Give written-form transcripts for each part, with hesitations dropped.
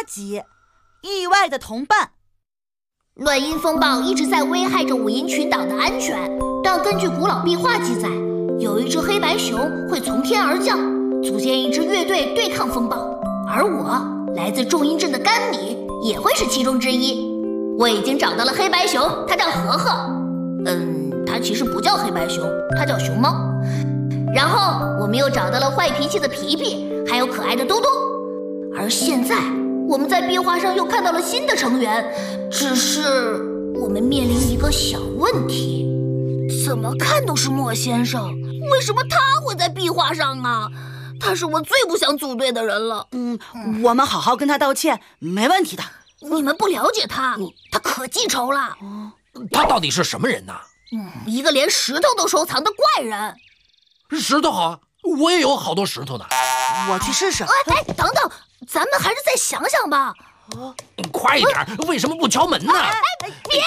集，意外的同伴。 乱音风暴一直在危害着五音群岛的安全，但根据古老壁画记载，有一只黑白熊会从天而降，组建一支乐队对抗风暴。而我来自众音镇的甘米也会是其中之一。我已经找到了黑白熊，它叫和和。它其实不叫黑白熊，它叫熊猫。然后我们又找到了坏脾气的皮皮，还有可爱的多多。而现在我们在壁画上又看到了新的成员，只是我们面临一个小问题，怎么看都是莫先生，为什么他会在壁画上啊？他是我最不想组队的人了。 我们好好跟他道歉，没问题的。 你们不了解他，他可记仇了。 他到底是什么人呢？ 一个连石头都收藏的怪人。 石头好，我也有好多石头呢。 我去试试。 等等，咱们还是再想想吧。 快一点，为什么不敲门呢？ 别！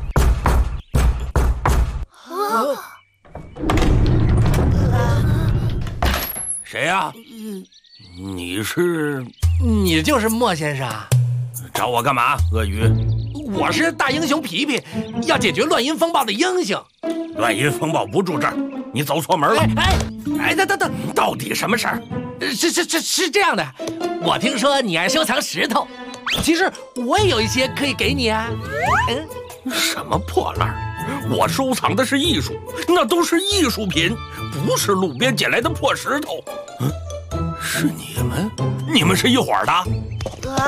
谁呀？ 你就是莫先生？ 找我干嘛？鳄鱼， 我是大英雄皮皮，要解决乱音风暴的英雄。 乱音风暴不住这儿，你走错门了。 等， 到底什么事儿？ 是这样的，我听说你爱收藏石头，其实我也有一些可以给你啊。 什么破烂儿？我收藏的是艺术，那都是艺术品，不是路边捡来的破石头。是你们是一伙儿的？